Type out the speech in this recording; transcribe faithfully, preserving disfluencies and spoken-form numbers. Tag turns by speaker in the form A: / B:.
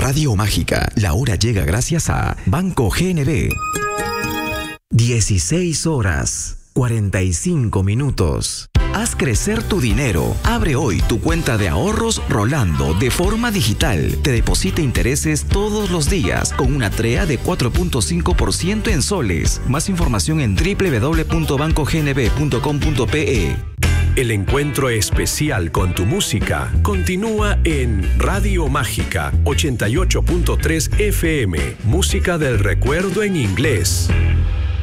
A: Radio Mágica, la hora llega gracias a Banco G N B. dieciséis horas, cuarenta y cinco minutos. Haz crecer tu dinero. Abre hoy tu cuenta de ahorros Rolando de forma digital. Te deposita intereses todos los días con una T R E A de cuatro punto cinco por ciento en soles. Más información en doble u doble u doble u punto banco g n b punto com punto p e.
B: El encuentro especial con tu música continúa en Radio Mágica ochenta y ocho punto tres F M, música del recuerdo en inglés.